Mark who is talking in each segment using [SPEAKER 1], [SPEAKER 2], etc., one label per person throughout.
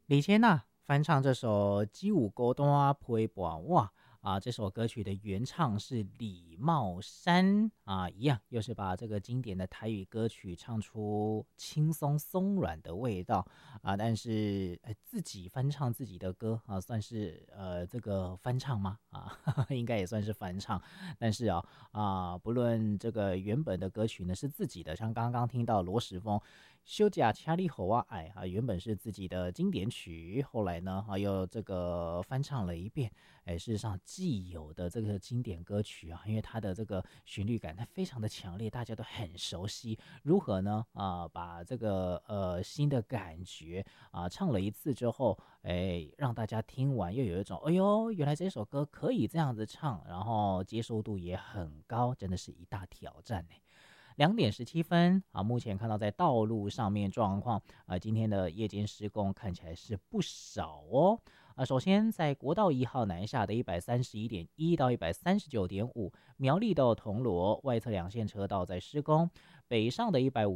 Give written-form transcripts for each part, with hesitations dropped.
[SPEAKER 1] 李千娜翻唱这首《鸡舞高端啊陪伴我》这首歌曲的原唱是李茂山一样又是把这个经典的台语歌曲唱出轻松松软的味道但是自己翻唱自己的歌算是这个翻唱吗？应该也算是翻唱，但是不论这个原本的歌曲呢是自己的，像刚刚听到罗时丰休假掐里吼爱原本是自己的经典曲，后来呢又这个翻唱了一遍。事实上既有的这个经典歌曲因为它的这个旋律感它非常的强烈，大家都很熟悉，如何呢把这个新的感觉唱了一次之后让大家听完又有一种哎呦原来这首歌可以这样子唱，然后接受度也很高，真的是一大挑战呢。2点17分目前看到在道路上面状况今天的夜间施工看起来是不少哦。首先在国道1号南下的131.1到139.5，苗栗到铜锣外侧2线车道在施工，北上的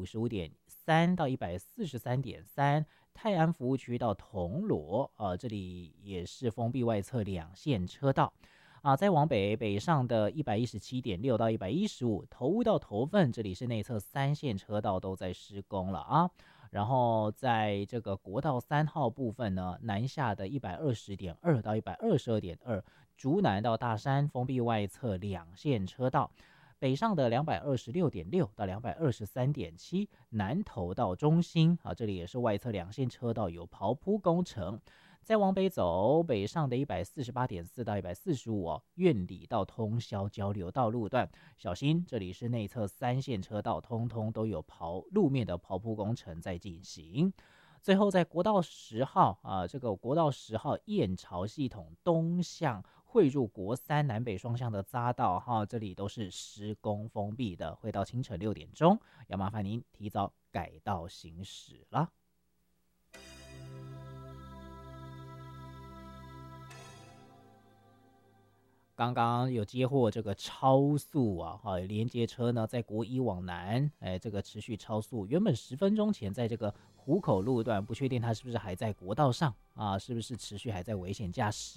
[SPEAKER 1] 155.3到143.3，泰安服务区到铜锣这里也是封闭外侧2线车道。再往北上的117.6到115，头屋到头份这里是内侧3线车道都在施工了然后在这个国道3号部分呢，南下的120.2到122.2，竹南到大山封闭外侧2线车道，北上的226.6到223.7，南投到中心这里也是外侧2线车道有刨铺工程。再往北走，北上的148.4到145苑里到通霄交流道路段，小心这里是内侧3线车道，通通都有路面的刨铺工程在进行。最后在国道10号这个国道10号燕巢系统东向汇入国3南北双向的匝道这里都是施工封闭的，会到清晨6点钟，要麻烦您提早改道行驶了。刚刚有接获这个超速连接车呢在国一往南这个持续超速，原本10分钟前在这个湖口路段，不确定它是不是还在国道上是不是持续还在危险驾驶